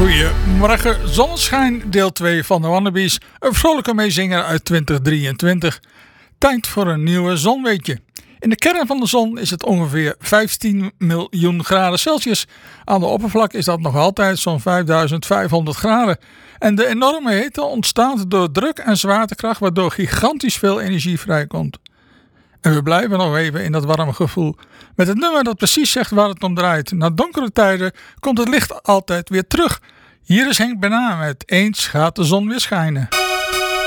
Goedemorgen, zonneschijn, deel 2 van de Wannabes. Een vrolijke meezinger uit 2023. Tijd voor een nieuwe zonweetje. In de kern van de zon is het ongeveer 15 miljoen graden Celsius. Aan de oppervlak is dat nog altijd zo'n 5500 graden. En de enorme hitte ontstaat door druk en zwaartekracht, waardoor gigantisch veel energie vrijkomt. En we blijven nog even in dat warme gevoel. Met het nummer dat precies zegt waar het om draait. Na donkere tijden komt het licht altijd weer terug. Hier is Henk Bernard met Eens gaat de zon weer schijnen.